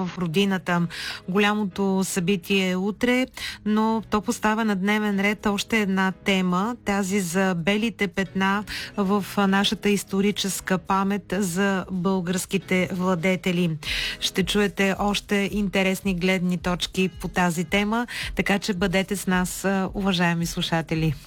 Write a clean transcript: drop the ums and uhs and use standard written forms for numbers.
в родината. Голямото събитие е утре, но то поставя на дневен ред още една тема, тази за белите петна в нашата историческа памет за българските владетели. Ще чуете още интересни гледни точки по тази тема, така че бъдете с нас, уважаеми слушатели.